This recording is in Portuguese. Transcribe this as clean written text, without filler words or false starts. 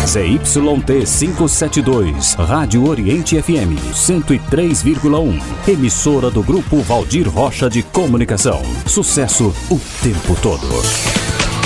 ZYT 572, Rádio Oriente FM 103,1. Emissora do Grupo Valdir Rocha de Comunicação. Sucesso o tempo todo.